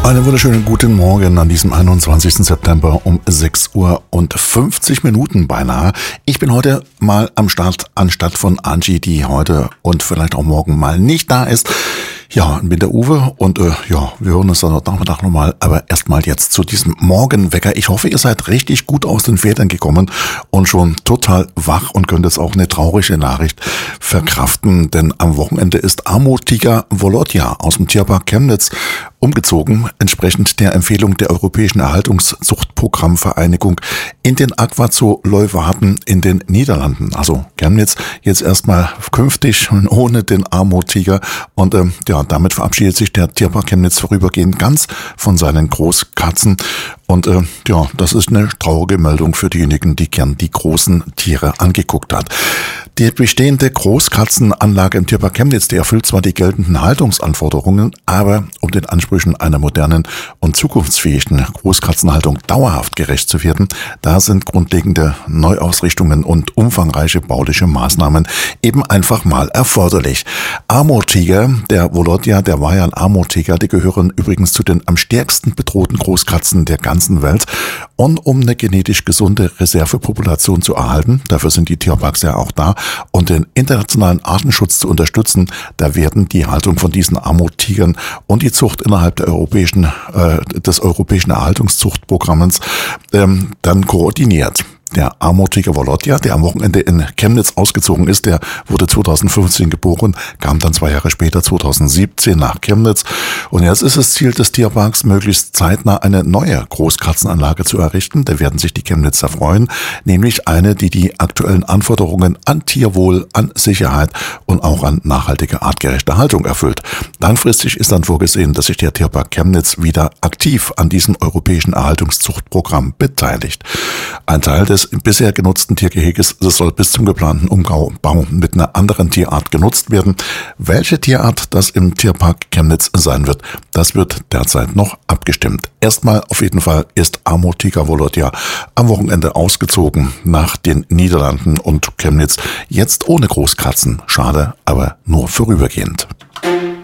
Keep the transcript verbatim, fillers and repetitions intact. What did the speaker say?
Einen wunderschönen guten Morgen an diesem einundzwanzigsten September um sechs Uhr und fünfzig Minuten beinahe. Ich bin heute mal am Start anstatt von Angie, die heute und vielleicht auch morgen mal nicht da ist. Ja, ich bin der Uwe und äh, ja, wir hören uns dann heute Nachmittag nochmal, aber erstmal jetzt zu diesem Morgenwecker. Ich hoffe, ihr seid richtig gut aus den Federn gekommen und schon total wach und könnt jetzt auch eine traurige Nachricht verkraften, denn am Wochenende ist Amur-Tiger Volodya aus dem Tierpark Chemnitz umgezogen, entsprechend der Empfehlung der Europäischen Erhaltungszuchtprogrammvereinigung in den Aquazoo Leeuwarden in den Niederlanden. Also Chemnitz jetzt erstmal künftig ohne den Amur-Tiger und ähm, ja, damit verabschiedet sich der Tierpark Chemnitz vorübergehend ganz von seinen Großkatzen. Und äh, ja, das ist eine traurige Meldung für diejenigen, die gern die großen Tiere angeguckt hat. Die bestehende Großkatzenanlage im Tierpark Chemnitz, die erfüllt zwar die geltenden Haltungsanforderungen, aber um den Ansprüchen einer modernen und zukunftsfähigen Großkatzenhaltung dauerhaft gerecht zu werden, da sind grundlegende Neuausrichtungen und umfangreiche bauliche Maßnahmen eben einfach mal erforderlich. Amur-Tiger, der Volodya, der war ja ein Amur-Tiger, die gehören übrigens zu den am stärksten bedrohten Großkatzen der ganzen Welt. Und um eine genetisch gesunde Reservepopulation zu erhalten, dafür sind die Tierparks ja auch da, und den internationalen Artenschutz zu unterstützen, da werden die Haltung von diesen Amur-Tigern und die Zucht innerhalb der europäischen, äh, des europäischen Erhaltungszuchtprogramms ähm, dann koordiniert. Der Amur-Tiger Volodya, der am Wochenende in Chemnitz ausgezogen ist, der wurde zweitausendfünfzehn geboren, kam dann zwei Jahre später, zweitausendsiebzehn, nach Chemnitz. Und jetzt ist es Ziel des Tierparks, möglichst zeitnah eine neue Großkatzenanlage zu errichten. Da werden sich die Chemnitzer freuen, nämlich eine, die die aktuellen Anforderungen an Tierwohl, an Sicherheit und auch an nachhaltige, artgerechte Haltung erfüllt. Langfristig ist dann vorgesehen, dass sich der Tierpark Chemnitz wieder aktiv an diesem europäischen Erhaltungszuchtprogramm beteiligt. Ein Teil des bisher genutzten Tiergeheges, das soll bis zum geplanten Umbau mit einer anderen Tierart genutzt werden. Welche Tierart das im Tierpark Chemnitz sein wird, das wird derzeit noch abgestimmt. Erstmal auf jeden Fall ist Amur-Tiger Volodya am Wochenende ausgezogen nach den Niederlanden und Chemnitz jetzt ohne Großkatzen. Schade, aber nur vorübergehend.